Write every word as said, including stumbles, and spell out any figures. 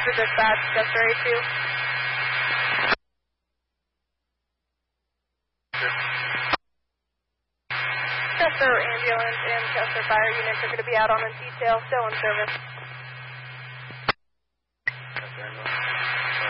for dispatch, Chester A two. Chester ambulance and Chester fire units are going to be out on a detail, still in service.